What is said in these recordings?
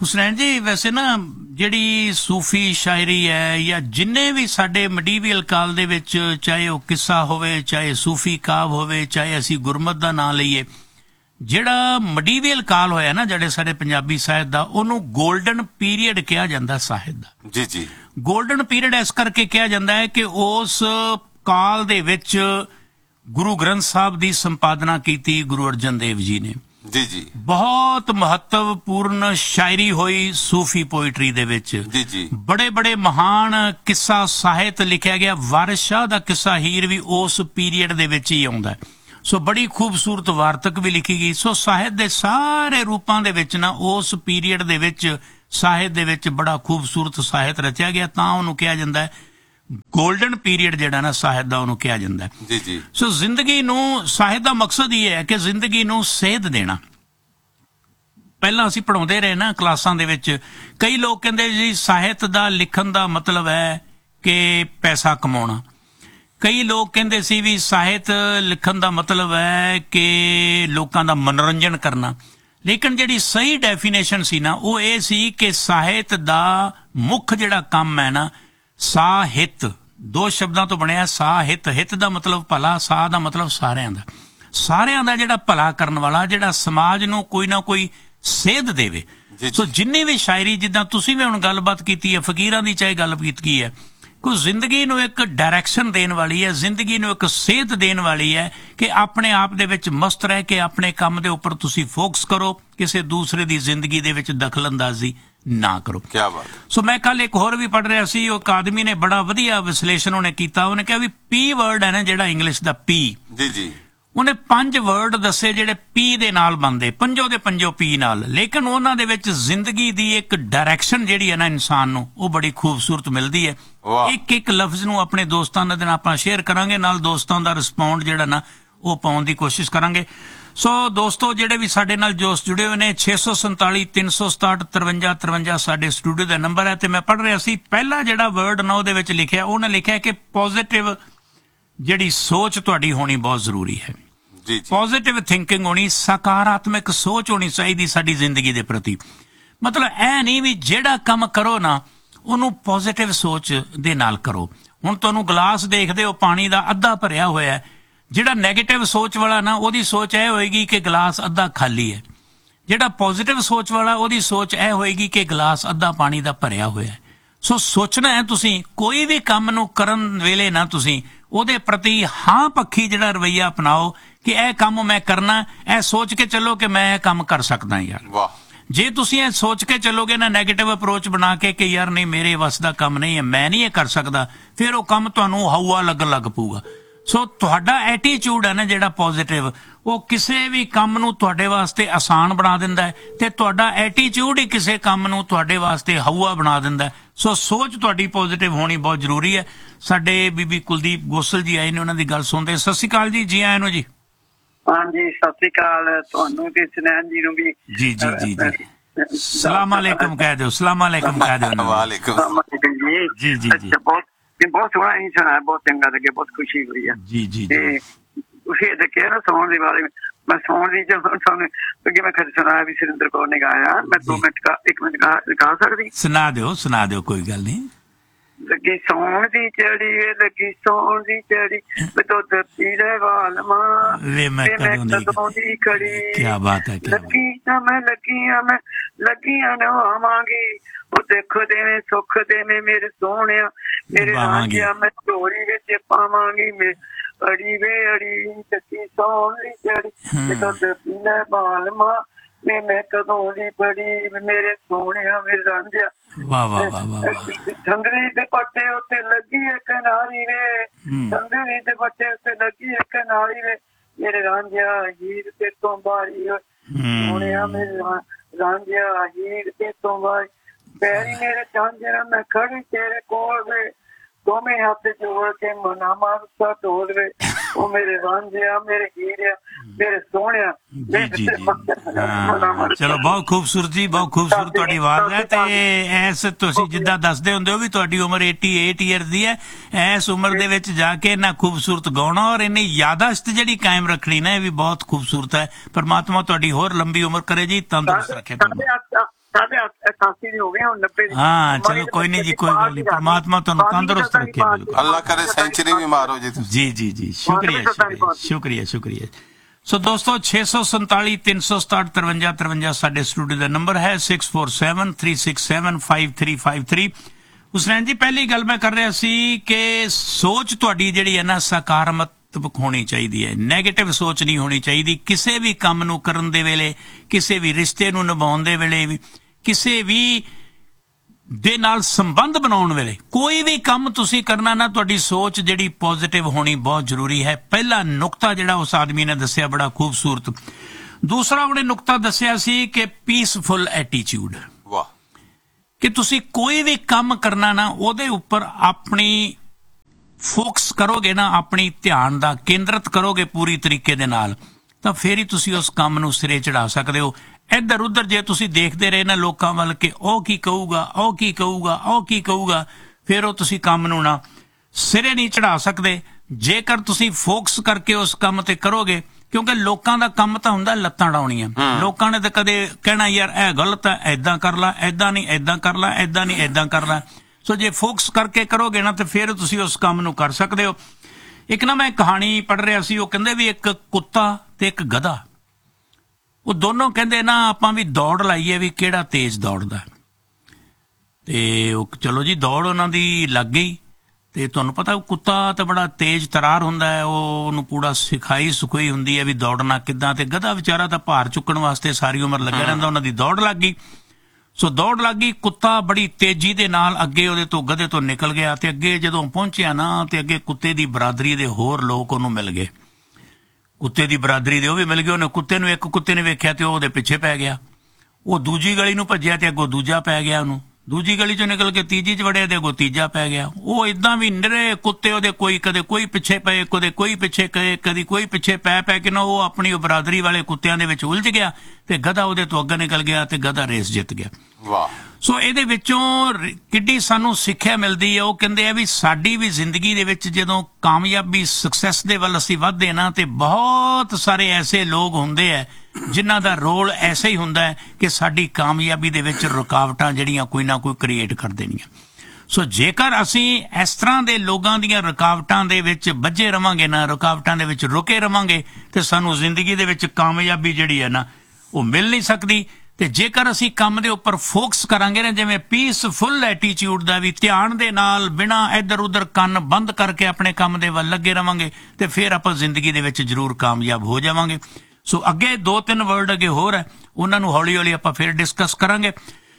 ਹੁਸਨੈਨ ਜੀ ਵੈਸੇ ਨਾ ਜਿਹੜੀ ਸੂਫੀ ਸ਼ਾਇਰੀ ਹੈ ਜਾਂ ਜਿੰਨੇ ਵੀ ਸਾਡੇ ਮੀਡੀਵੀਅਲ ਕਾਲ ਦੇ ਵਿੱਚ, ਚਾਹੇ ਉਹ ਕਿੱਸਾ ਹੋਵੇ, ਚਾਹੇ ਸੂਫੀ ਕਾਵ ਹੋਵੇ, ਚਾਹੇ ਅਸੀਂ ਗੁਰਮਤ ਦਾ ਨਾਂ ਲਈਏ, ਜਿਹੜਾ ਮੀਡੀਵੀਅਲ ਕਾਲ ਹੋਇਆ ਨਾ ਜਿਹੜੇ ਸਾਡੇ ਪੰਜਾਬੀ ਸਾਹਿਤ ਦਾ, ਉਹਨੂੰ ਗੋਲਡਨ ਪੀਰੀਅਡ ਕਿਹਾ ਜਾਂਦਾ ਸਾਹਿਤ ਦਾ। ਜੀ ਜੀ। ਗੋਲਡਨ ਪੀਰੀਅਡ ਇਸ ਕਰਕੇ ਕਿਹਾ ਜਾਂਦਾ ਹੈ ਕਿ ਉਸ ਕਾਲ ਦੇ ਵਿੱਚ ਗੁਰੂ ਗ੍ਰੰਥ ਸਾਹਿਬ ਦੀ ਸੰਪਾਦਨਾ ਕੀਤੀ ਗੁਰੂ ਅਰਜਨ ਦੇਵ ਜੀ ਨੇ। ਜੀ ਜੀ। ਬਹੁਤ ਮਹੱਤਵਪੂਰਨ ਸ਼ਾਇਰੀ ਹੋਈ ਸੂਫੀ ਪੋਇਟਰੀ ਦੇ ਵਿੱਚ। ਜੀ ਜੀ। ਬੜੇ ਬੜੇ ਮਹਾਨ ਕਿੱਸਾ ਸਾਹਿਤ ਲਿਖਿਆ ਗਿਆ। ਵਾਰਿਸ ਸ਼ਾਹ ਦਾ ਕਿੱਸਾ ਹੀਰ ਵੀ ਉਸ ਪੀਰੀਅਡ ਦੇ ਵਿੱਚ ਹੀ ਆਉਂਦਾ। ਸੋ ਬੜੀ ਖੂਬਸੂਰਤ ਵਾਰਤਕ ਵੀ ਲਿਖੀ ਗਈ। ਸੋ ਸਾਹਿਤ ਦੇ ਸਾਰੇ ਰੂਪਾਂ ਦੇ ਵਿੱਚ ਨਾ ਉਸ ਪੀਰੀਅਡ ਦੇ ਵਿੱਚ ਸਾਹਿਤ ਦੇ ਵਿੱਚ ਬੜਾ ਖੂਬਸੂਰਤ ਸਾਹਿਤ ਰਚਿਆ ਗਿਆ, ਤਾਂ ਉਹਨੂੰ ਕਿਹਾ ਜਾਂਦਾ ਹੈ ਗੋਲਡਨ ਪੀਰੀਅਡ ਜਿਹੜਾ ਨਾ ਸਾਹਿਤ ਦਾ, ਉਹਨੂੰ ਕਿਹਾ ਜਾਂਦਾ ਹੈ। ਜੀ ਜੀ। ਸੋ ਜ਼ਿੰਦਗੀ ਨੂੰ, ਸਾਹਿਤ ਦਾ ਮਕਸਦ ਇਹ ਹੈ ਕਿ ਜ਼ਿੰਦਗੀ ਨੂੰ ਸੇਧ ਦੇਣਾ। ਪਹਿਲਾਂ ਅਸੀਂ ਪੜ੍ਹਾਉਂਦੇ ਰਹੇ ਨਾ ਕਲਾਸਾਂ ਦੇ ਵਿੱਚ, ਕਈ ਲੋਕ ਕਹਿੰਦੇ ਜੀ ਸਾਹਿਤ ਦਾ ਲਿਖਣ ਦਾ ਮਤਲਬ ਹੈ ਕਿ ਪੈਸਾ ਕਮਾਉਣਾ। ਕਈ ਲੋਕ ਕਹਿੰਦੇ ਸੀ ਵੀ ਸਾਹਿਤ ਲਿਖਣ ਦਾ ਮਤਲਬ ਹੈ ਕਿ ਲੋਕਾਂ ਦਾ ਮਨੋਰੰਜਨ ਕਰਨਾ। ਲੇਕਿਨ ਜਿਹੜੀ ਸਹੀ ਡੈਫੀਨੇਸ਼ਨ ਸੀ ਨਾ, ਉਹ ਇਹ ਸੀ ਕਿ ਸਾਹਿਤ ਦਾ ਮੁੱਖ ਜਿਹੜਾ ਕੰਮ ਹੈ ਨਾ, ਸਾਹਿਤ ਦੋ ਸ਼ਬਦਾਂ ਤੋਂ ਬਣਿਆ। ਸਾਹਿਤ, ਹਿੱਤ ਦਾ ਮਤਲਬ ਭਲਾ, ਸਾਹ ਦਾ ਮਤਲਬ ਸਾਰਿਆਂ ਦਾ। ਸਾਰਿਆਂ ਦਾ ਜਿਹੜਾ ਭਲਾ ਕਰਨ ਵਾਲਾ, ਜਿਹੜਾ ਸਮਾਜ ਨੂੰ ਕੋਈ ਨਾ ਕੋਈ ਸੇਧ ਦੇਵੇ। ਸੋ ਜਿੰਨੀ ਵੀ ਸ਼ਾਇਰੀ, ਜਿੱਦਾਂ ਤੁਸੀਂ ਵੀ ਹੁਣ ਗੱਲਬਾਤ ਕੀਤੀ ਹੈ, ਫਕੀਰਾਂ ਦੀ ਚਾਹੇ ਗੱਲ ਕੀਤੀ ਹੈ, ਕੋਈ ਜ਼ਿੰਦਗੀ ਨੂੰ ਇੱਕ ਡਾਇਰੈਕਸ਼ਨ ਦੇਣ ਵਾਲੀ ਹੈ, ਜ਼ਿੰਦਗੀ ਨੂੰ ਇੱਕ ਸੇਧ ਦੇਣ ਵਾਲੀ ਹੈ ਕਿ ਆਪਣੇ ਆਪ ਦੇ ਵਿੱਚ ਮਸਤ ਰਹਿ ਕੇ ਆਪਣੇ ਕੰਮ ਦੇ ਉੱਪਰ ਤੁਸੀਂ ਫੋਕਸ ਕਰੋ, ਕਿਸੇ ਦੂਸਰੇ ਦੀ ਜ਼ਿੰਦਗੀ ਦੇ ਵਿੱਚ ਦਖਲ ਅੰਦਾਜ਼ੀ ਨਾ ਕਰੋ। ਕਿਆ ਬਾਤ। ਸੋ ਮੈਂ ਕੱਲ ਇੱਕ ਹੋਰ ਵੀ ਪੜ੍ਹ ਰਿਹਾ ਸੀ, ਉਹ ਆਦਮੀ ਨੇ ਬੜਾ ਵਧੀਆ ਵਿਸ਼ਲੇਸ਼ਣ ਉਹਨੇ ਕੀਤਾ। ਉਹਨੇ ਕਿਹਾ ਵੀ ਪੀ ਵਰਡ ਹੈ ਨਾ ਜਿਹੜਾ ਇੰਗਲਿਸ਼ ਦਾ ਪੀ, ਜੀ ਜੀ, ਉਹਨੇ 5 ਵਰਡ ਦੱਸੇ ਜਿਹੜੇ ਪੀ ਦੇ ਨਾਲ ਬਣਦੇ, ਪੰਜੋ ਦੇ ਪੰਜੋ ਪੀ ਨਾਲ। ਲੇਕਿਨ ਉਹਨਾਂ ਦੇ ਵਿੱਚ ਜ਼ਿੰਦਗੀ ਦੀ ਇੱਕ ਡਾਇਰੈਕਸ਼ਨ ਜਿਹੜੀ ਹੈ ਨਾ ਇਨਸਾਨ ਨੂੰ, ਉਹ ਬੜੀ ਖੂਬਸੂਰਤ ਮਿਲਦੀ ਹੈ। ਇੱਕ ਇੱਕ ਲਫ਼ਜ਼ ਨੂੰ ਆਪਣੇ ਦੋਸਤਾਂ ਦੇ ਨਾਲ ਆਪਾਂ ਸ਼ੇਅਰ ਕਰਾਂਗੇ, ਨਾਲ ਦੋਸਤਾਂ ਦਾ ਰਿਸਪੌਂਡ ਜਿਹੜਾ ਨਾ ਉਹ ਪਾਉਣ ਦੀ ਕੋਸ਼ਿਸ਼ ਕਰਾਂਗੇ। ਸੋ ਦੋਸਤੋ ਜਿਹੜੇ ਵੀ ਸਾਡੇ ਨਾਲ ਜੁੜੇ ਹੋਏ ਨੇ, 647 367 53 53 ਸਾਡੇ ਸਟੂਡੀਓ ਦਾ ਨੰਬਰ ਹੈ। ਤੇ ਮੈਂ ਪੜ੍ਹ ਰਿਹਾ ਸੀ, ਪਹਿਲਾ ਜਿਹੜਾ ਵਰਡ ਨਾ ਉਹਦੇ ਵਿੱਚ ਲਿਖਿਆ, ਉਹਨੇ ਲਿਖਿਆ ਕਿ ਪੋਜ਼ਿਟਿਵ ਜਿਹੜੀ ਸੋਚ ਤੁਹਾਡੀ ਹੋਣੀ ਬਹੁਤ ਜ਼ਰੂਰੀ ਹੈ। ਪੋਜ਼ਿਟਿਵ ਥਿੰਕਿੰਗ ਹੋਣੀ, ਸਕਾਰਾਤਮਕ ਸੋਚ ਹੋਣੀ ਚਾਹੀਦੀ ਸਾਡੀ ਜ਼ਿੰਦਗੀ ਦੇ ਪ੍ਰਤੀ। ਮਤਲਬ ਇਹ ਨਹੀਂ ਵੀ ਜਿਹੜਾ ਕੰਮ ਕਰੋ ਨਾ ਉਹਨੂੰ ਪੋਜ਼ਿਟਿਵ ਸੋਚ ਦੇ ਨਾਲ ਕਰੋ। ਹੁਣ ਤੁਹਾਨੂੰ ਗਲਾਸ ਦੇਖਦੇ ਹੋ, ਪਾਣੀ ਦਾ ਅੱਧਾ ਭਰਿਆ ਹੋਇਆ ਹੈ। ਜਿਹੜਾ ਨੈਗੇਟਿਵ ਸੋਚ ਵਾਲਾ ਨਾ, ਉਹਦੀ ਸੋਚ ਇਹ ਹੋਏਗੀ ਕਿ ਗਲਾਸ ਅੱਧਾ ਖਾਲੀ ਹੈ। ਜਿਹੜਾ ਪੋਜ਼ਿਟਿਵ ਸੋਚ ਵਾਲਾ, ਉਹਦੀ ਸੋਚ ਇਹ ਹੋਏਗੀ ਕਿ ਗਲਾਸ ਅੱਧਾ ਪਾਣੀ ਦਾ ਭਰਿਆ ਹੋਇਆ ਹੈ। ਸੋ ਸੋਚਣਾ ਹੈ ਤੁਸੀਂ ਕੋਈ ਵੀ ਕੰਮ ਨੂੰ ਕਰਨ ਵੇਲੇ ਨਾ, ਤੁਸੀਂ ਉਹਦੇ ਪ੍ਰਤੀ ਹਾਂ ਪੱਖੀ ਜਿਹੜਾ ਰਵੱਈਆ ਅਪਣਾਓ ਕਿ ਇਹ ਕੰਮ ਮੈਂ ਕਰਨਾ, ਇਹ ਸੋਚ ਕੇ ਚੱਲੋ ਕਿ ਮੈਂ ਇਹ ਕੰਮ ਕਰ ਸਕਦਾ ਯਾਰ। ਵਾਹ। ਜੇ ਤੁਸੀਂ ਇਹ ਸੋਚ ਕੇ ਚੱਲੋਗੇ ਨਾ ਨੈਗੇਟਿਵ ਅਪਰੋਚ ਬਣਾ ਕੇ ਕਿ ਯਾਰ ਨਹੀਂ ਮੇਰੇ ਵੱਸ ਦਾ ਕੰਮ ਨਹੀਂ ਹੈ, ਮੈਂ ਨਹੀਂ ਇਹ ਕਰ ਸਕਦਾ, ਫਿਰ ਉਹ ਕੰਮ ਤੁਹਾਨੂੰ ਹਊਆ ਲੱਗਣ ਲੱਗ ਪਊਗਾ। ਸੋ ਤੁਹਾਡਾ ਐਟੀਚਿਊਡ ਹੈ ਨਾ ਜਿਹੜਾ ਪੋਜ਼ਿਟਿਵ, ਉਹ ਕਿਸੇ ਵੀ ਕੰਮ ਨੂੰ ਤੁਹਾਡੇ ਵਾਸਤੇ ਆਸਾਨ ਬਣਾ ਦਿੰਦਾ ਹੈ, ਤੇ ਤੁਹਾਡਾ ਐਟੀਚਿਊਡ ਹੀ ਕਿਸੇ ਕੰਮ ਨੂੰ ਤੁਹਾਡੇ ਵਾਸਤੇ ਹਊਆ ਬਣਾ ਦਿੰਦਾ ਹੈ। ਸੋ ਸੋਚ ਤੁਹਾਡੀ ਪੋਜ਼ਿਟਿਵ ਹੋਣੀ ਬਹੁਤ ਜ਼ਰੂਰੀ ਹੈ। ਸਾਡੇ ਬੀਬੀ ਕੁਲਦੀਪ ਗੋਸਲ ਜੀ ਆਏ ਨੇ, ਉਹਨਾਂ ਦੀ ਗੱਲ ਸੁਣਦੇ। ਸਤਿ ਸ਼੍ਰੀ ਅਕਾਲ ਜੀ, ਜੀ ਆਇਆਂ ਨੂੰ ਜੀ। ਹਾਂਜੀ, ਸਤਿ ਸ਼੍ਰੀ ਅਕਾਲ ਤੁਹਾਨੂੰ ਤੇ ਸੁਨੈਨ ਜੀ ਨੂੰ ਵੀ। ਜੀ ਜੀ ਜੀ ਜੀ, ਸਲਾਮ ਅਲੈਕਮ ਕਹਿ ਦਿਓ, ਸਲਾਮ ਅਲੈਕਮ ਕਹਿ ਦਿਓ। ਵਾਲੇਕੁਮ ਜੀ ਜੀ ਜੀ। ਬਹੁਤ ਸੋਹਣਾ ਹੀ ਸੁਣਾਇਆ, ਬਹੁਤ ਚੰਗਾ ਲੱਗਿਆ, ਬਹੁਤ ਖੁਸ਼ੀ ਹੋਈ ਹੈ। ਜੀ ਜੀ। ਤੇ ਤੁਸੀਂ ਇਹ ਕਿਹਾ ਨਾ ਸੌਣ ਦੇ ਬਾਰੇ, ਮੈਂ ਸੌਣ ਦੀ ਤੁਹਾਨੂੰ ਅੱਗੇ ਮੈਂ ਕਦੇ ਸੁਣਾਇਆ ਵੀ ਸੁਰਿੰਦਰ ਕੌਰ ਨੇ ਗਾਇਆ। ਮੈਂ 2 ਮਿੰਟ ਇੱਕ ਮਿੰਟ ਗਾ ਸਕਦੀ? ਸੁਣਾ ਦਿਓ, ਕੋਈ ਗੱਲ ਨਹੀਂ। ਲੱਗੀ ਸੌਣ ਦੀ ਚੜੀ ਵੇ, ਲੱਗੀ ਸੌਣ ਦੀ ਚੜੀ ਵੇ, ਦੁੱਧ ਪੀ ਲੈ ਵਾਲ ਮਾਂ ਵੇ, ਮੈਂ ਕਦੋਂ ਦੀ ਖੜੀ। ਕਿਆ ਬਾਤ ਹੈ। ਲੱਗੀਆਂ ਨਾ ਆਵਾਂਗੀ, ਉਹ ਦੇਖੋ ਦੇਵੇਂ ਸੁੱਖ ਦੇਵੇਂ ਮੇਰੇ ਸੋਹਣਿਆ, ਮੇਰੇ ਰਾਂਝਿਆ ਮੈਂ ਝੋਲੀ ਵਿੱਚ ਪਾਵਾਂਗੀ। ਮੈਂ ਅੜੀ ਵੇ ਅੜੀ, ਲੱਗੀ ਸੌਣ ਦੀ ਚੜੀ ਵੇ, ਦੁੱਧ ਪੀ ਲੈ ਵਾਲ ਮਾਂ ਵੇ, ਮੈਂ ਕਦੋਂ ਦੀ ਬੜੀ ਮੇਰੇ ਸੋਹਣਿਆ, ਮੇਰੇ ਰਾਂਝਿਆ। ਸੰਗਰੀ ਦੇ ਪੱਟੇ ਉੱਤੇ ਲੱਗੀ ਇੱਕ ਨਾਰੀ ਵੇ, ਸੰਗਰੀ ਦੇ ਪੱਟੇ ਉੱਤੇ ਲੱਗੀ ਇੱਕ ਨਾਰੀ ਵੇ, ਮੇਰੇ ਰਾਂਝਿਆ ਹੀਰ ਤੇ ਤੋਂ ਬਾਰੀ ਸੋਹਣਿਆ, ਮੇਰੇ ਰਾਂਝਿਆ ਹੀਰ ਤੇ ਤੋਂ ਬਾਰੀ। ਪੈਰੀ ਮੇਰੇ ਝਾਂਜਰਾ ਮੈਂ ਖੜੀ ਤੇਰੇ ਕੋਲ ਵੇ, ਦੋਵੇਂ ਹੱਥ ਜੋੜ ਕੇ ਮਨਾਮਾ ਰੁੱਸਾ ਢੋਲ ਵੇ, ਉਹ ਮੇਰੇ ਰਾਂਝਿਆ ਮੇਰੇ ਹੀਰਿਆ ਮੇਰੇ ਸੋਹਣਿਆ। ਚਲੋ ਬਹੁਤ ਖੂਬਸੂਰਤ ਜੀ, ਬਹੁਤ ਖੂਬਸੂਰਤ ਤੁਹਾਡੀ ਆਵਾਜ਼ ਹੈ। ਤੇ ਐਸ ਤੁਸੀਂ ਜਿੱਦਾਂ ਦੱਸਦੇ ਹੁੰਦੇ ਹੋ ਵੀ ਤੁਹਾਡੀ ਉਮਰ 88 ਈਅਰ ਦੀ ਹੈ, ਇਸ ਉਮਰ ਦੇ ਵਿੱਚ ਜਾ ਕੇ ਇੰਨਾ ਖੂਬਸੂਰਤ ਗਾਉਣਾ ਔਰ ਇੰਨੀ ਯਾਦਾਸ਼ਤ ਜਿਹੜੀ ਕਾਇਮ ਰੱਖਣੀ ਨਾ, ਇਹ ਵੀ ਬਹੁਤ ਖੂਬਸੂਰਤ ਹੈ। ਪਰਮਾਤਮਾ ਤੁਹਾਡੀ ਹੋਰ ਲੰਬੀ ਉਮਰ ਕਰੇ ਜੀ, ਤੰਦਰੁਸਤ ਰੱਖੇ। ਸਾਡੇ 88 ਦੀ ਹੋ ਗਏ ਹੁਣ 90 ਦੀ। ਹਾਂ ਚਲੋ ਕੋਈ ਨਹੀਂ ਜੀ, ਕੋਈ ਗੱਲ ਨਹੀਂ, ਪਰਮਾਤਮਾ ਤੁਹਾਨੂੰ ਤੰਦਰੁਸਤ ਰੱਖੇ। ਬਿਲਕੁਲ, ਅੱਲਾ ਕਰੇ ਸੈਂਚਰੀ ਵੀ ਮਾਰੋ ਜੀ ਤੁਸੀਂ। ਜੀ ਜੀ ਜੀ, ਸ਼ੁਕਰੀਆ ਸ਼ੁਕਰੀਆ ਸ਼ੁਕਰੀਆ। ਸੋ ਦੋਸਤੋ 647 367 53 53 ਸਾਡੇ ਸਟੂਡੀਓ ਦਾ ਨੰਬਰ ਹੈ, 647 367 5353। ਹੁਸਨੈਨ ਜੀ, ਪਹਿਲੀ ਗੱਲ ਮੈਂ ਕਰ ਰਿਹਾ ਸੀ ਕਿ ਸੋਚ ਤੁਹਾਡੀ ਜਿਹੜੀ ਹੈ ਨਾ ਸਕਾਰਾਤਮਕ ਹੋਣੀ ਚਾਹੀਦੀ ਹੈ, ਨੈਗੇਟਿਵ ਸੋਚ ਨਹੀਂ ਹੋਣੀ ਚਾਹੀਦੀ। ਕਿਸੇ ਵੀ ਕੰਮ ਨੂੰ ਕਰਨ ਦੇ ਵੇਲੇ, ਕਿਸੇ ਵੀ ਰਿਸ਼ਤੇ ਨੂੰ ਨਿਭਾਉਣ ਦੇ ਵੇਲੇ, ਕਿਸੇ ਵੀ ਦੇ ਨਾਲ ਸੰਬੰਧ ਬਣਾਉਣ ਵੇਲੇ, ਕੋਈ ਵੀ ਕੰਮ ਤੁਸੀਂ ਕਰਨਾ ਨਾ, ਤੁਹਾਡੀ ਸੋਚ ਜਿਹੜੀ ਪੋਜ਼ਿਟਿਵ ਹੋਣੀ ਬਹੁਤ ਜ਼ਰੂਰੀ ਹੈ। ਪਹਿਲਾ ਨੁਕਤਾ ਜਿਹੜਾ ਉਸ ਆਦਮੀ ਨੇ ਦੱਸਿਆ ਬੜਾ ਖੂਬਸੂਰਤ। ਦੂਸਰਾ ਉਹਨੇ ਨੁਕਤਾ ਦੱਸਿਆ ਸੀ ਕਿ ਪੀਸਫੁਲ ਐਟੀਟਿਊਡ, ਵਾਹ, ਕਿ ਤੁਸੀਂ ਕੋਈ ਵੀ ਕੰਮ ਕਰਨਾ ਨਾ ਉਹਦੇ ਉੱਪਰ ਆਪਣੀ ਫੋਕਸ ਕਰੋਗੇ ਨਾ, ਆਪਣੀ ਧਿਆਨ ਦਾ ਕੇਂਦਰਿਤ ਕਰੋਗੇ ਪੂਰੀ ਤਰੀਕੇ ਦੇ ਨਾਲ, ਤਾਂ ਫੇਰ ਹੀ ਤੁਸੀਂ ਉਸ ਕੰਮ ਨੂੰ ਸਿਰੇ ਚੜਾ ਸਕਦੇ ਹੋ। ਇੱਧਰ ਉੱਧਰ ਜੇ ਤੁਸੀਂ ਦੇਖਦੇ ਰਹੇ ਨਾ ਲੋਕਾਂ ਵੱਲ ਕਿ ਉਹ ਕੀ ਕਹੂਗਾ, ਉਹ ਕੀ ਕਹੂਗਾ, ਉਹ ਕੀ ਕਹੂਗਾ, ਫਿਰ ਉਹ ਤੁਸੀਂ ਕੰਮ ਨੂੰ ਨਾ ਸਿਰੇ ਨਹੀਂ ਚੜਾ ਸਕਦੇ। ਜੇਕਰ ਤੁਸੀਂ ਫੋਕਸ ਕਰਕੇ ਉਸ ਕੰਮ ਤੇ ਕਰੋਗੇ, ਕਿਉਂਕਿ ਲੋਕਾਂ ਦਾ ਕੰਮ ਤਾਂ ਹੁੰਦਾ ਲੱਤਾਂ ਡਾਉਣੀਆਂ। ਲੋਕਾਂ ਨੇ ਤਾਂ ਕਦੇ ਕਹਿਣਾ ਯਾਰ ਇਹ ਗਲਤ ਹੈ, ਏਦਾਂ ਕਰ ਲੈ, ਏਦਾਂ ਨਹੀਂ ਏਦਾਂ ਕਰ ਲੈ, ਏਦਾਂ ਨਹੀਂ ਏਦਾਂ ਕਰ ਲੈ। ਸੋ ਜੇ ਫੋਕਸ ਕਰਕੇ ਕਰੋਗੇ ਨਾ ਤੇ ਫਿਰ ਤੁਸੀਂ ਉਸ ਕੰਮ ਨੂੰ ਕਰ ਸਕਦੇ ਹੋ। ਇੱਕ ਨਾ ਮੈਂ ਕਹਾਣੀ ਪੜ੍ਹ ਰਿਹਾ ਸੀ, ਉਹ ਕਹਿੰਦੇ ਵੀ ਇੱਕ ਕੁੱਤਾ ਤੇ ਇੱਕ ਗਧਾ, ਉਹ ਦੋਨੋਂ ਕਹਿੰਦੇ ਨਾ ਆਪਾਂ ਵੀ ਦੌੜ ਲਾਈਏ ਵੀ ਕਿਹੜਾ ਤੇਜ਼ ਦੌੜਦਾ। ਤੇ ਉਹ ਚਲੋ ਜੀ ਦੌੜ ਉਹਨਾਂ ਦੀ ਲੱਗ ਗਈ। ਤੇ ਤੁਹਾਨੂੰ ਪਤਾ ਉਹ ਕੁੱਤਾ ਤਾਂ ਬੜਾ ਤੇਜ਼ ਤਰਾਰ ਹੁੰਦਾ ਹੈ, ਉਹਨੂੰ ਪੂਰਾ ਸਿਖਾਈ ਸੁਖਾਈ ਹੁੰਦੀ ਹੈ ਵੀ ਦੌੜਨਾ ਕਿੱਦਾਂ। ਤੇ ਗਧਾ ਵਿਚਾਰਾ ਤਾਂ ਭਾਰ ਚੁੱਕਣ ਵਾਸਤੇ ਸਾਰੀ ਉਮਰ ਲੱਗਿਆ ਰਹਿੰਦਾ। ਉਹਨਾਂ ਦੀ ਦੌੜ ਲੱਗ ਗਈ। ਸੋ ਦੌੜ ਲੱਗ ਗਈ, ਕੁੱਤਾ ਬੜੀ ਤੇਜ਼ੀ ਦੇ ਨਾਲ ਅੱਗੇ ਉਹਦੇ ਤੋਂ ਗਧੇ ਤੋਂ ਨਿਕਲ ਗਿਆ। ਤੇ ਅੱਗੇ ਜਦੋਂ ਪਹੁੰਚਿਆ ਨਾ ਤੇ ਅੱਗੇ ਕੁੱਤੇ ਦੀ ਬਰਾਦਰੀ ਦੇ ਹੋਰ ਲੋਕ ਉਹਨੂੰ ਮਿਲ ਗਏ। ਕੁੱਤੇ ਦੀ ਬਰਾਦਰੀ ਦੇ ਉਹ ਵੀ ਮਿਲ ਗਏ। ਉਹਨੇ ਕੁੱਤੇ ਨੂੰ, ਇੱਕ ਕੁੱਤੇ ਨੇ ਵੇਖਿਆ ਤੇ ਉਹ ਉਹਦੇ ਪਿੱਛੇ ਪੈ ਗਿਆ। ਉਹ ਦੂਜੀ ਗਲੀ ਨੂੰ ਭੱਜਿਆ ਤੇ ਅੱਗੋਂ ਦੂਜਾ ਪੈ ਗਿਆ ਉਹਨੂੰ। ਦੂਜੀ ਗਲੀ ਚੋਂ ਨਿਕਲ ਕੇ ਤੀਜੀ 'ਚ ਵੜਿਆ ਤੇ ਅੱਗੋਂ ਤੀਜਾ ਪੈ ਗਿਆ। ਉਹ ਇਦਾਂ ਵੀ ਨਿਰੇ ਕੁੱਤੇ ਉਹਦੇ ਕੋਈ ਕਦੇ ਕੋਈ ਪਿੱਛੇ ਪਏ, ਕਦੇ ਕੋਈ ਪਿੱਛੇ ਪਏ, ਕਦੀ ਕੋਈ ਪਿੱਛੇ ਪੈ ਕੇ ਨਾ ਉਹ ਆਪਣੀ ਬਰਾਦਰੀ ਵਾਲੇ ਕੁੱਤਿਆਂ ਦੇ ਵਿੱਚ ਉਲਝ ਗਿਆ ਤੇ ਗਧਾ ਉਹਦੇ ਤੋਂ ਅੱਗੇ ਨਿਕਲ ਗਿਆ ਤੇ ਗਧਾ ਰੇਸ ਜਿੱਤ ਗਿਆ। ਵਾਹ। ਸੋ ਇਹਦੇ ਵਿੱਚੋਂ ਕਿੱਡੀ ਸਾਨੂੰ ਸਿੱਖਿਆ ਮਿਲਦੀ ਹੈ। ਉਹ ਕਹਿੰਦੇ ਆ ਵੀ ਸਾਡੀ ਵੀ ਜ਼ਿੰਦਗੀ ਦੇ ਵਿੱਚ ਜਦੋਂ ਕਾਮਯਾਬੀ ਸਕਸੈਸ ਦੇ ਵੱਲ ਅਸੀਂ ਵੱਧਦੇ ਨਾ ਤੇ ਬਹੁਤ ਸਾਰੇ ਐਸੇ ਲੋਕ ਹੁੰਦੇ ਆ ਜਿਨ੍ਹਾਂ ਦਾ ਰੋਲ ਐਸਾ ਹੀ ਹੁੰਦਾ ਹੈ ਕਿ ਸਾਡੀ ਕਾਮਯਾਬੀ ਦੇ ਵਿੱਚ ਰੁਕਾਵਟਾਂ ਜਿਹੜੀਆਂ ਕੋਈ ਨਾ ਕੋਈ ਕ੍ਰੀਏਟ ਕਰ ਦੇਣੀਆਂ। ਸੋ ਜੇਕਰ ਅਸੀਂ ਇਸ ਤਰ੍ਹਾਂ ਦੇ ਲੋਕਾਂ ਦੀਆਂ ਰੁਕਾਵਟਾਂ ਦੇ ਵਿੱਚ ਵੱਜੇ ਰਵਾਂਗੇ ਨਾ, ਰੁਕਾਵਟਾਂ ਦੇ ਵਿੱਚ ਰੁਕੇ ਰਵਾਂਗੇ, ਤੇ ਸਾਨੂੰ ਜ਼ਿੰਦਗੀ ਦੇ ਵਿੱਚ ਕਾਮਯਾਬੀ ਜਿਹੜੀ ਹੈ ਨਾ ਉਹ ਮਿਲ ਨਹੀਂ ਸਕਦੀ। ਤੇ ਜੇਕਰ ਅਸੀਂ ਕੰਮ ਦੇ ਉੱਪਰ ਫੋਕਸ ਕਰਾਂਗੇ ਨਾ, ਜਿਵੇਂ ਪੀਸਫੁਲ ਐਟੀਟਿਊਡ ਦਾ ਵੀ ਧਿਆਨ ਦੇ ਨਾਲ, ਬਿਨਾਂ ਇੱਧਰ ਉੱਧਰ ਕੰਨ ਬੰਦ ਕਰਕੇ ਆਪਣੇ ਕੰਮ ਦੇ ਵੱਲ ਲੱਗੇ ਰਵਾਂਗੇ, ਤੇ ਫਿਰ ਆਪਾਂ ਜ਼ਿੰਦਗੀ ਦੇ ਵਿੱਚ ਜ਼ਰੂਰ ਕਾਮਯਾਬ ਹੋ ਜਾਵਾਂਗੇ। ਸੋ ਅੱਗੇ 2-3 ਵਰਡ ਅੱਗੇ ਹੋਰ ਹੈ, ਉਹਨਾਂ ਨੂੰ ਹੌਲੀ ਹੌਲੀ ਆਪਾਂ ਫਿਰ ਡਿਸਕਸ ਕਰਾਂਗੇ।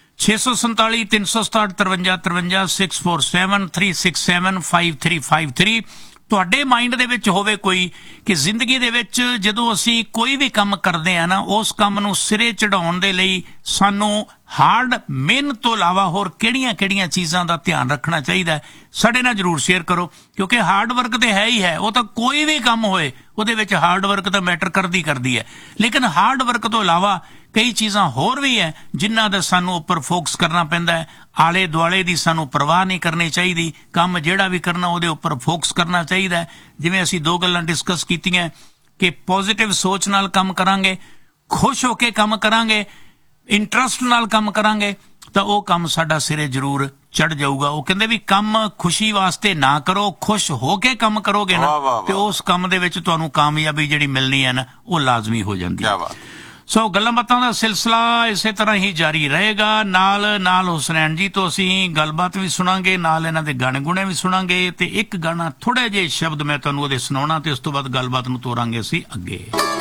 647 367 53 53 647 367 5353। ਤੁਹਾਡੇ ਮਾਈਂਡ ਦੇ ਵਿੱਚ ਹੋਵੇ ਕੋਈ ਕਿ ਜ਼ਿੰਦਗੀ ਦੇ ਵਿੱਚ ਜਦੋਂ ਅਸੀਂ ਕੋਈ ਵੀ ਕੰਮ ਕਰਦੇ ਆ ਨਾ, ਉਸ ਕੰਮ ਨੂੰ ਸਿਰੇ ਚੜਾਉਣ ਦੇ ਲਈ ਸਾਨੂੰ ਹਾਰਡ ਮਿਹਨਤ ਤੋਂ ਇਲਾਵਾ ਹੋਰ ਕਿਹੜੀਆਂ ਚੀਜ਼ਾਂ ਦਾ ਧਿਆਨ ਰੱਖਣਾ ਚਾਹੀਦਾ, ਸਾਡੇ ਨਾਲ ਜ਼ਰੂਰ ਸ਼ੇਅਰ ਕਰੋ। ਕਿਉਂਕਿ ਹਾਰਡ ਵਰਕ ਤੇ ਹੈ ਹੀ ਹੈ, ਉਹ ਤਾਂ ਕੋਈ ਵੀ ਕੰਮ ਹੋਏ ਉਹਦੇ ਵਿੱਚ ਹਾਰਡ ਵਰਕ ਤਾਂ ਮੈਟਰ ਕਰਦੀ ਹੈ। ਲੇਕਿਨ ਹਾਰਡ ਵਰਕ ਤੋਂ ਇਲਾਵਾ ਕਈ ਚੀਜ਼ਾਂ ਹੋਰ ਵੀ ਹੈ ਜਿਨ੍ਹਾਂ ਦਾ ਸਾਨੂੰ ਉੱਪਰ ਫੋਕਸ ਕਰਨਾ ਪੈਂਦਾ ਹੈ। ਆਲੇ ਦੁਆਲੇ ਦੀ ਸਾਨੂੰ ਪਰਵਾਹ ਨਹੀਂ ਕਰਨੀ ਚਾਹੀਦੀ। ਕੰਮ ਜਿਹੜਾ ਵੀ ਕਰਨਾ ਉਹਦੇ ਉੱਪਰ ਫੋਕਸ ਕਰਨਾ ਚਾਹੀਦਾ ਹੈ। ਜਿਵੇਂ ਅਸੀਂ 2 ਗੱਲਾਂ ਡਿਸਕਸ ਕੀਤੀਆਂ ਕਿ ਪੋਜ਼ਿਟਿਵ ਸੋਚ ਨਾਲ ਕੰਮ ਕਰਾਂਗੇ, ਖੁਸ਼ ਹੋ ਕੇ ਕੰਮ ਕਰਾਂਗੇ, ਇੰਟਰਸਟ ਨਾਲ ਕੰਮ ਕਰਾਂਗੇ, ਤਾਂ ਉਹ ਕੰਮ ਸਾਡਾ ਸਿਰੇ ਜ਼ਰੂਰ ਚੜ ਜਾਊਗਾ। ਉਹ ਕਹਿੰਦੇ ਵੀ ਕੰਮ ਖੁਸ਼ੀ ਵਾਸਤੇ ਨਾ ਕਰੋ, ਖੁਸ਼ ਹੋ ਕੇ ਕੰਮ ਕਰੋਗੇ ਨਾ ਤੇ ਉਸ ਕੰਮ ਦੇ ਵਿੱਚ ਤੁਹਾਨੂੰ ਕਾਮਯਾਬੀ ਜਿਹੜੀ ਮਿਲਣੀ ਹੈ ਨਾ ਉਹ ਲਾਜ਼ਮੀ ਹੋ ਜਾਂਦੀ ਹੈ। ਸੋ ਗੱਲਾਂ ਬਾਤਾਂ ਦਾ ਸਿਲਸਿਲਾ ਇਸੇ ਤਰ੍ਹਾਂ ਹੀ ਜਾਰੀ ਰਹੇਗਾ। ਨਾਲ ਹੁਸਨੈਨ ਜੀ ਤੋਂ ਅਸੀਂ ਗੱਲਬਾਤ ਵੀ ਸੁਣਾਂਗੇ, ਨਾਲ ਇਹਨਾਂ ਦੇ ਗਾਣੇ ਗੁਣੇ ਵੀ ਸੁਣਾਂਗੇ। ਤੇ ਇੱਕ ਗਾਣਾ ਥੋੜੇ ਜਿਹੇ ਸ਼ਬਦ ਮੈਂ ਤੁਹਾਨੂੰ ਉਹਦੇ ਸੁਣਾਉਣਾ ਤੇ ਉਸ ਤੋਂ ਬਾਅਦ ਗੱਲਬਾਤ ਨੂੰ ਤੋਰਾਂਗੇ ਅਸੀਂ ਅੱਗੇ।